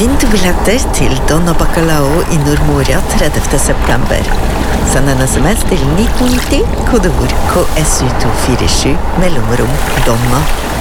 Vinn to billetter til Donna Bacalao I Nordmoria 30. september. Send en SMS til 1990, kodeord KSU247, mellomrom Donna.